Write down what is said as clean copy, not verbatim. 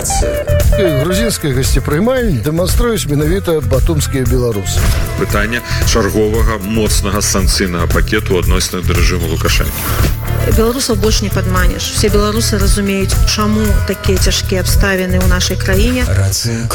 рацию. Грузинские гостепрымальні дэманструюць менавіта батумскія беларусы. Пытанне чарговага моцнага санкцыйнага пакету адносна да рэжыму Лукашэнкі. Беларусаў больш не падманеш. Все беларусы разумеюць, чаму такія цяжкія абставіны ў нашай краіне. Рацыя.